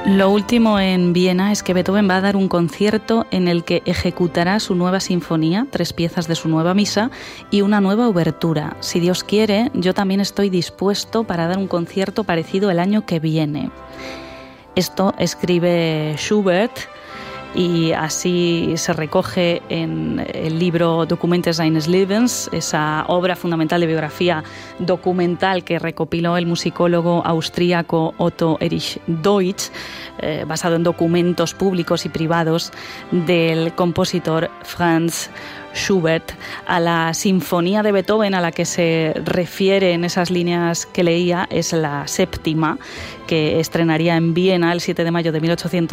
Lo último en Viena es que Beethoven va a dar un concierto en el que ejecutará su nueva sinfonía, 3 piezas de su nueva misa y una nueva obertura. Si Dios quiere, yo también estoy dispuesto para dar un concierto parecido el año que viene. Esto escribe Schubert y así se recoge en el libro Dokumente seines Lebens, esa obra fundamental de biografía documental que recopiló el musicólogo austríaco Otto Erich Deutsch, basado en documentos públicos y privados del compositor Franz Schubert. A la sinfonía de Beethoven a la que se refiere en esas líneas que leía es la séptima, que estrenaría en Viena el 7 de mayo de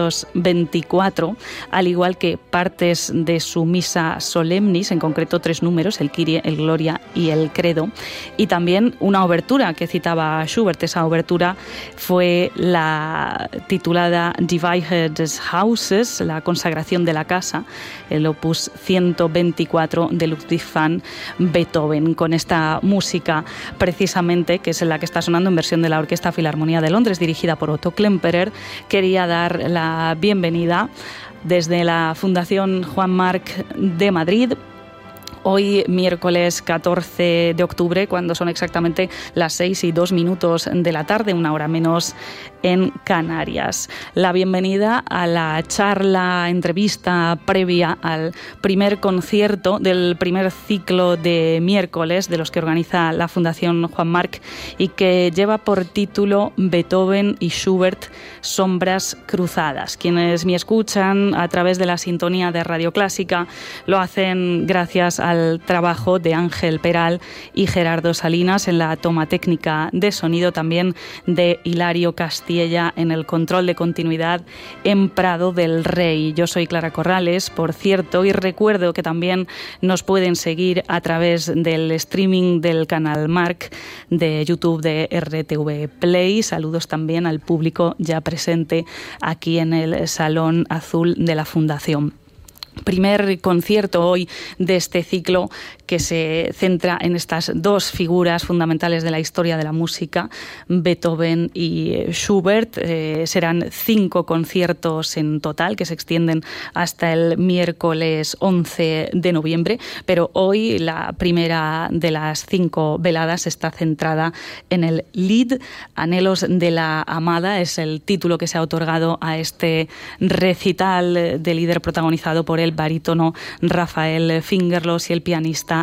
1824, al igual que partes de su Misa Solemnis, en concreto 3 números, el Kyrie, el Gloria y el Credo, y también una obertura que citaba Schubert. Esa obertura fue la titulada Die Weihe des Hauses, la consagración de la casa, el opus 124 de Ludwig van Beethoven, con esta música precisamente, que es la que está sonando en versión de la Orquesta Filarmonía de Londres, dirigida por Otto Klemperer. Quería dar la bienvenida desde la Fundación Juan March de Madrid. Hoy, miércoles 14 de octubre, cuando son exactamente las 6:02 de la tarde, 1 hora menos en Canarias. La bienvenida a la charla, entrevista previa al primer concierto del primer ciclo de miércoles de los que organiza la Fundación Juan March y que lleva por título Beethoven y Schubert, sombras cruzadas. Quienes me escuchan a través de la sintonía de Radio Clásica lo hacen gracias al trabajo de Ángel Peral y Gerardo Salinas en la toma técnica de sonido, también de Hilario Castilla en el control de continuidad en Prado del Rey. Yo soy Clara Corrales, por cierto, y recuerdo que también nos pueden seguir a través del streaming del canal Marc de YouTube de RTV Play. Saludos también al público ya presente aquí en el Salón Azul de la Fundación. Primer concierto hoy de este ciclo que se centra en estas 2 figuras fundamentales de la historia de la música, Beethoven y Schubert. Serán 5 conciertos en total que se extienden hasta el miércoles 11 de noviembre, pero hoy la primera de las 5 veladas está centrada en el Lied, Anhelos de la Amada, es el título que se ha otorgado a este recital de líder protagonizado por el barítono Rafael Fingerlos y el pianista